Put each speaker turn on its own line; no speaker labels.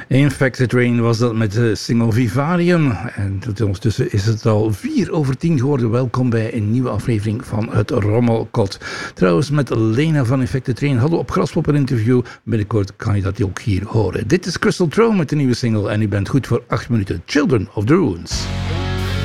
Infected Rain was dat met de single Vivarium. En ondertussen is het al 10:04 geworden. Welkom bij een nieuwe aflevering van het Rommelkot. Trouwens, met Lena van Infected Rain hadden we op Graspop een interview. Binnenkort kan je dat ook hier horen. Dit is Crystal Throne met de nieuwe single. En u bent goed voor 8 minuten. Children of the Ruins.